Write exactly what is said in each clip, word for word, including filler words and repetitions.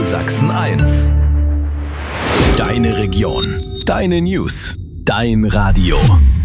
Sachsen eins. Deine Region, deine News, dein Radio.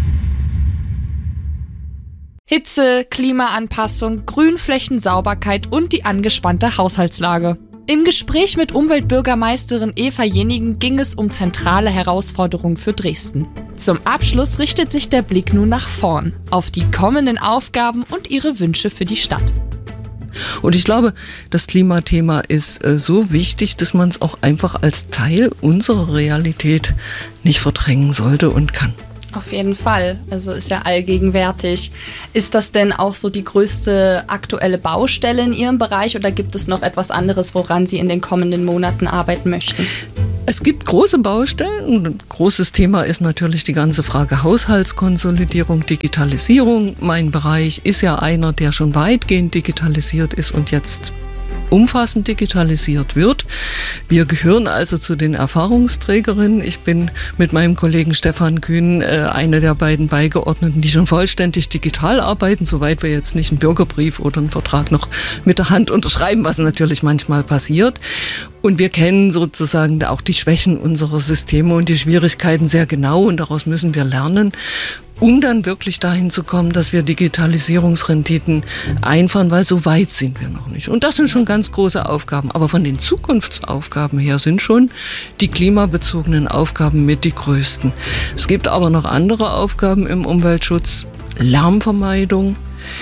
Hitze, Klimaanpassung, Grünflächensauberkeit und die angespannte Haushaltslage. Im Gespräch mit Umweltbürgermeisterin Eva Jenigen ging es um zentrale Herausforderungen für Dresden. Zum Abschluss richtet sich der Blick nun nach vorn, auf die kommenden Aufgaben und ihre Wünsche für die Stadt. Und ich glaube, das Klimathema ist äh, so wichtig, dass man es auch einfach als Teil unserer Realität nicht verdrängen sollte und kann. Auf jeden Fall, also ist ja allgegenwärtig. Ist das denn auch so die größte aktuelle Baustelle in Ihrem Bereich oder gibt es noch etwas anderes, woran Sie in den kommenden Monaten arbeiten möchten? Es gibt große Baustellen. Ein großes Thema ist natürlich die ganze Frage Haushaltskonsolidierung, Digitalisierung. Mein Bereich ist ja einer, der schon weitgehend digitalisiert ist und jetzt umfassend digitalisiert wird. Wir gehören also zu den Erfahrungsträgerinnen. Ich bin mit meinem Kollegen Stefan Kühn äh, eine der beiden Beigeordneten, die schon vollständig digital arbeiten, soweit wir jetzt nicht einen Bürgerbrief oder einen Vertrag noch mit der Hand unterschreiben, was natürlich manchmal passiert. Und wir kennen sozusagen auch die Schwächen unserer Systeme und die Schwierigkeiten sehr genau und daraus müssen wir lernen, um dann wirklich dahin zu kommen, dass wir Digitalisierungsrenditen einfahren, weil so weit sind wir noch nicht. Und das sind schon ganz große Aufgaben. Aber von den Zukunftsaufgaben her sind schon die klimabezogenen Aufgaben mit die größten. Es gibt aber noch andere Aufgaben im Umweltschutz, Lärmvermeidung,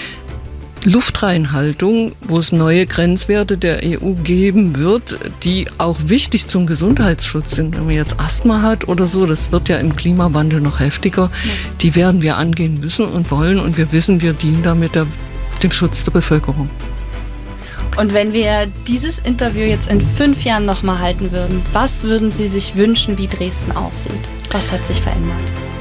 Luftreinhaltung, wo es neue Grenzwerte der E U geben wird, die auch wichtig zum Gesundheitsschutz sind. Wenn man jetzt Asthma hat oder so, das wird ja im Klimawandel noch heftiger, die werden wir angehen müssen und wollen und wir wissen, wir dienen damit der, dem Schutz der Bevölkerung. Und wenn wir dieses Interview jetzt in fünf Jahren nochmal halten würden, was würden Sie sich wünschen, wie Dresden aussieht? Was hat sich verändert?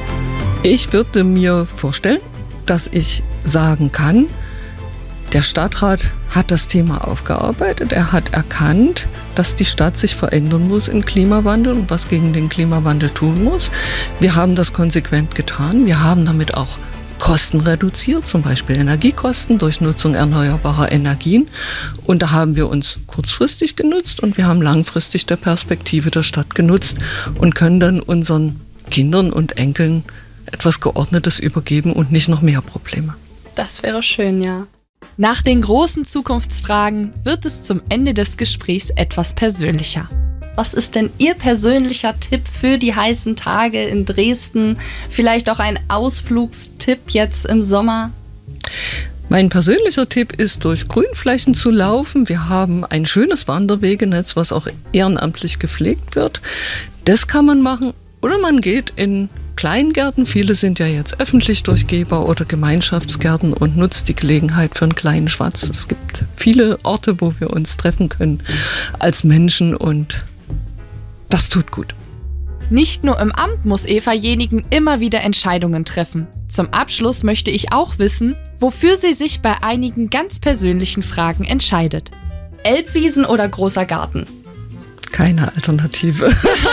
Ich würde mir vorstellen, dass ich sagen kann, der Stadtrat hat das Thema aufgearbeitet. Er hat erkannt, dass die Stadt sich verändern muss im Klimawandel und was gegen den Klimawandel tun muss. Wir haben das konsequent getan. Wir haben damit auch Kosten reduziert, zum Beispiel Energiekosten durch Nutzung erneuerbarer Energien. Und da haben wir uns kurzfristig genutzt und wir haben langfristig der Perspektive der Stadt genutzt und können dann unseren Kindern und Enkeln etwas Geordnetes übergeben und nicht noch mehr Probleme. Das wäre schön, ja. Nach den großen Zukunftsfragen wird es zum Ende des Gesprächs etwas persönlicher. Was ist denn Ihr persönlicher Tipp für die heißen Tage in Dresden? Vielleicht auch ein Ausflugstipp jetzt im Sommer? Mein persönlicher Tipp ist, durch Grünflächen zu laufen. Wir haben ein schönes Wanderwegenetz, was auch ehrenamtlich gepflegt wird. Das kann man machen. Oder man geht in Kleingärten, viele sind ja jetzt öffentlich durchgehbar oder Gemeinschaftsgärten und nutzt die Gelegenheit für einen kleinen Schwatz. Es gibt viele Orte, wo wir uns treffen können als Menschen und das tut gut. Nicht nur im Amt muss Eva Jenigen immer wieder Entscheidungen treffen. Zum Abschluss möchte ich auch wissen, wofür sie sich bei einigen ganz persönlichen Fragen entscheidet. Elbwiesen oder großer Garten? Keine Alternative.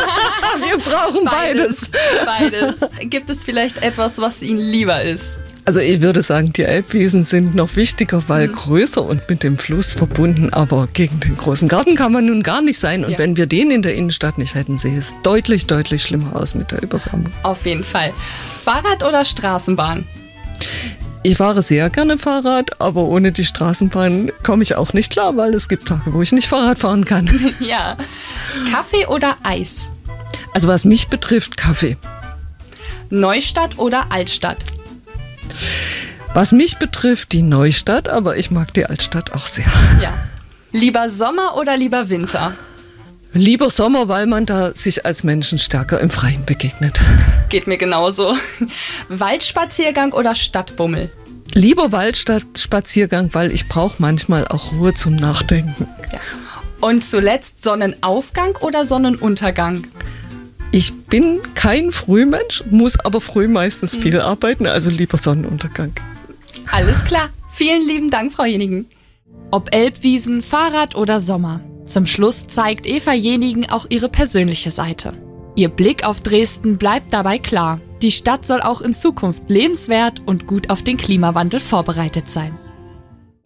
Wir brauchen beides. Beides. Beides. Gibt es vielleicht etwas, was Ihnen lieber ist? Also ich würde sagen, die Elbwiesen sind noch wichtiger, weil mhm. größer und mit dem Fluss verbunden. Aber gegen den großen Garten kann man nun gar nicht sein. Und ja. wenn wir den in der Innenstadt nicht hätten, sähe es deutlich, deutlich schlimmer aus mit der Überwärmung. Auf jeden Fall. Fahrrad oder Straßenbahn? Ich fahre sehr gerne Fahrrad, aber ohne die Straßenbahn komme ich auch nicht klar, weil es gibt Tage, wo ich nicht Fahrrad fahren kann. Ja. Kaffee oder Eis? Also was mich betrifft, Kaffee. Neustadt oder Altstadt? Was mich betrifft, die Neustadt, aber ich mag die Altstadt auch sehr. Ja. Lieber Sommer oder lieber Winter? Lieber Sommer, weil man da sich als Menschen stärker im Freien begegnet. Geht mir genauso. Waldspaziergang oder Stadtbummel? Lieber Waldspaziergang, weil ich brauche manchmal auch Ruhe zum Nachdenken. Ja. Und zuletzt Sonnenaufgang oder Sonnenuntergang? Ich bin kein Frühmensch, muss aber früh meistens hm. viel arbeiten, also lieber Sonnenuntergang. Alles klar. Vielen lieben Dank, Frau Jenigen. Ob Elbwiesen, Fahrrad oder Sommer. Zum Schluss zeigt Eva Jenigen auch ihre persönliche Seite. Ihr Blick auf Dresden bleibt dabei klar. Die Stadt soll auch in Zukunft lebenswert und gut auf den Klimawandel vorbereitet sein.